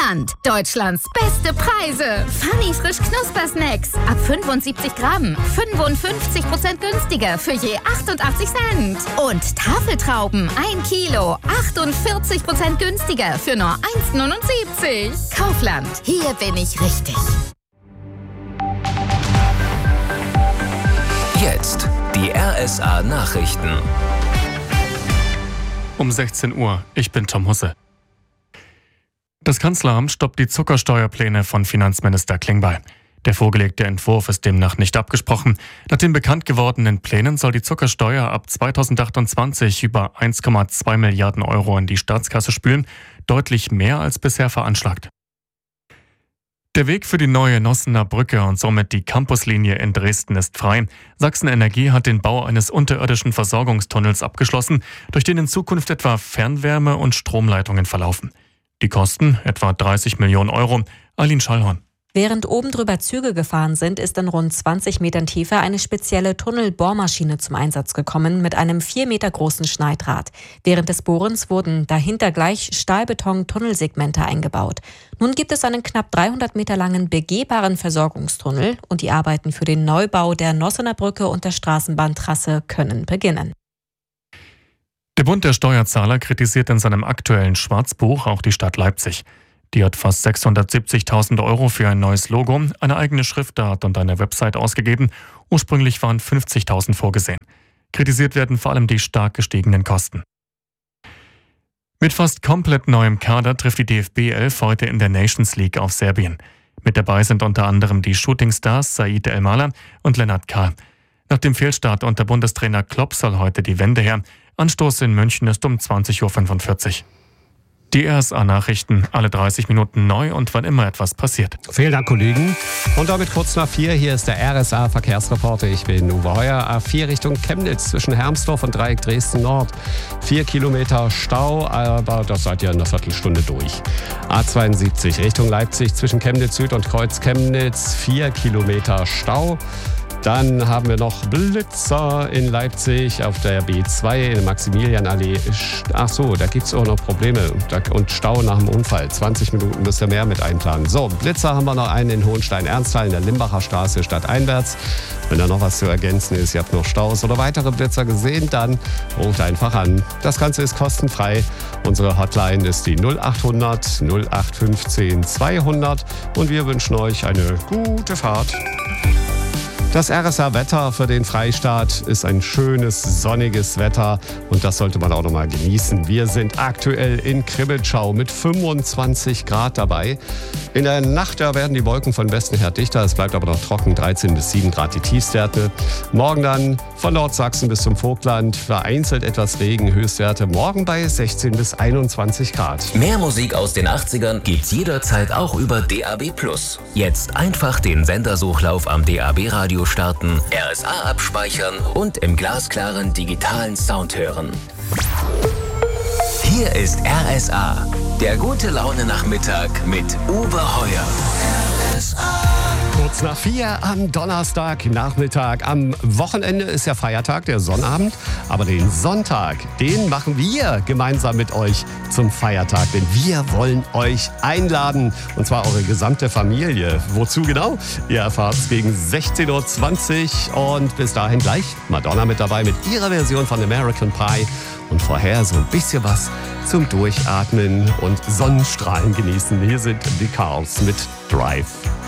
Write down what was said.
Kaufland. Deutschlands beste Preise. Funny frisch Knusper-Snacks. Ab 75 Gramm. 55% günstiger für je 88 Cent. Und Tafeltrauben 1 Kilo. 48% günstiger für nur 1,79. Kaufland. Hier bin ich richtig. Jetzt die RSA Nachrichten. Um 16 Uhr. Ich bin Tom Husse. Das Kanzleramt stoppt die Zuckersteuerpläne von Finanzminister Klingbeil. Der vorgelegte Entwurf ist demnach nicht abgesprochen. Nach den bekannt gewordenen Plänen soll die Zuckersteuer ab 2028 über 1,2 Milliarden Euro in die Staatskasse spülen, deutlich mehr als bisher veranschlagt. Der Weg für die neue Nossener Brücke und somit die Campuslinie in Dresden ist frei. Sachsen Energie hat den Bau eines unterirdischen Versorgungstunnels abgeschlossen, durch den in Zukunft etwa Fernwärme- und Stromleitungen verlaufen. Die Kosten etwa 30 Millionen Euro. Aline Schallhorn. Während oben drüber Züge gefahren sind, ist in rund 20 Metern Tiefe eine spezielle Tunnelbohrmaschine zum Einsatz gekommen mit einem 4 Meter großen Schneidraht. Während des Bohrens wurden dahinter gleich Stahlbeton-Tunnelsegmente eingebaut. Nun gibt es einen knapp 300 Meter langen begehbaren Versorgungstunnel und die Arbeiten für den Neubau der Nossener Brücke und der Straßenbahntrasse können beginnen. Der Bund der Steuerzahler kritisiert in seinem aktuellen Schwarzbuch auch die Stadt Leipzig. Die hat fast 670.000 Euro für ein neues Logo, eine eigene Schriftart und eine Website ausgegeben. Ursprünglich waren 50.000 vorgesehen. Kritisiert werden vor allem die stark gestiegenen Kosten. Mit fast komplett neuem Kader trifft die DFB 11 heute in der Nations League auf Serbien. Mit dabei sind unter anderem die Shootingstars Said El-Mala und Lennart Kahl. Nach dem Fehlstart unter Bundestrainer Klopp soll heute die Wende her. Anstoß in München ist um 20.45 Uhr. Die RSA-Nachrichten, alle 30 Minuten neu und wann immer etwas passiert. Vielen Dank, Kollegen. Und damit kurz nach 4, hier ist der RSA-Verkehrsreporter. Ich bin Uwe Heuer. A4 Richtung Chemnitz zwischen Hermsdorf und Dreieck Dresden-Nord. 4 Kilometer Stau, aber das seid ihr in einer Viertelstunde durch. A72 Richtung Leipzig zwischen Chemnitz Süd und Kreuz Chemnitz. 4 Kilometer Stau. Dann haben wir noch Blitzer in Leipzig auf der B2 in der Maximilianallee. Ach so, da gibt es auch noch Probleme und Stau nach dem Unfall. 20 Minuten müsst ihr mehr mit einplanen. So, Blitzer haben wir noch einen in Hohenstein-Ernsthal in der Limbacher Straße stadteinwärts. Wenn da noch was zu ergänzen ist, ihr habt noch Staus oder weitere Blitzer gesehen, dann ruft einfach an. Das Ganze ist kostenfrei. Unsere Hotline ist die 0800 0815 200 und wir wünschen euch eine gute Fahrt. Das RSA-Wetter für den Freistaat ist ein schönes, sonniges Wetter und das sollte man auch noch mal genießen. Wir sind aktuell in Kribbelschau mit 25 Grad dabei. In der Nacht werden die Wolken von Westen her dichter, es bleibt aber noch trocken, 13 bis 7 Grad die Tiefstwerte. Morgen dann von Nordsachsen bis zum Vogtland vereinzelt etwas Regen, Höchstwerte morgen bei 16 bis 21 Grad. Mehr Musik aus den 80ern gibt's jederzeit auch über DAB+. Jetzt einfach den Sendersuchlauf am DAB-Radio starten, RSA abspeichern und im glasklaren digitalen Sound hören. Hier ist RSA, der gute Laune-Nachmittag mit Uwe Heuer. RSA. Kurz nach 4 am Donnerstagnachmittag. Am Wochenende ist ja Feiertag, der Sonnabend. Aber den Sonntag, den machen wir gemeinsam mit euch zum Feiertag. Denn wir wollen euch einladen. Und zwar eure gesamte Familie. Wozu genau? Ihr erfahrt es gegen 16.20 Uhr. Und bis dahin gleich Madonna mit dabei mit ihrer Version von American Pie. Und vorher so ein bisschen was zum Durchatmen und Sonnenstrahlen genießen. Hier sind die Cars mit Drive.